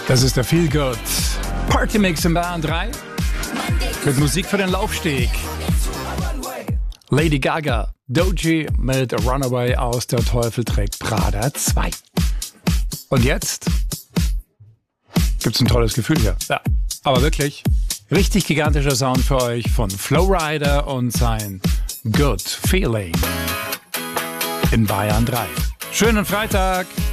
Das ist der Feel Good Party Mix in Bayern 3 mit Musik für den Laufsteg. Lady Gaga, Doji mit Runaway aus Der Teufel trägt Prada 2. Und jetzt gibt's ein tolles Gefühl hier. Ja, aber wirklich richtig gigantischer Sound für euch von Flowrider und sein Good Feeling in Bayern 3. Schönen Freitag!